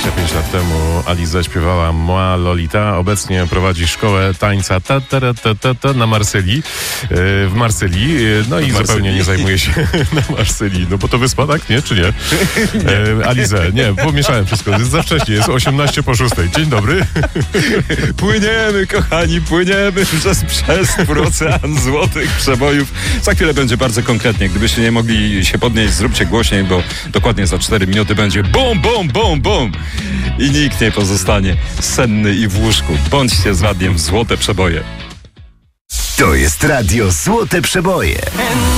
25 lat temu Aliza śpiewała Moi Lolita. Obecnie prowadzi szkołę tańca na Marsylii, w Marsylii. No i zupełnie nie zajmuje się na Marsylii. No bo to wyspa, tak? Nie? Czy nie? Alizę, nie, pomieszałem wszystko. Jest za wcześnie, jest 18 po 6. Dzień dobry. Płyniemy, kochani, płyniemy przez ocean złotych przebojów. Za chwilę będzie bardzo konkretnie. Gdybyście nie mogli się podnieść, zróbcie głośniej, bo dokładnie za 4 minuty będzie bum, bum, bum, bum. I nikt nie pozostanie senny i w łóżku. Bądźcie z radiem Złote Przeboje. To jest radio Złote Przeboje.